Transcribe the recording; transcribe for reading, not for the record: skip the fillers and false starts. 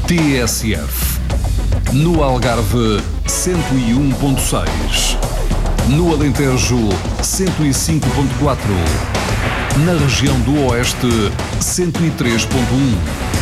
TSF. No Algarve, 101.6. No Alentejo, 105.4. Na região do Oeste, 103.1.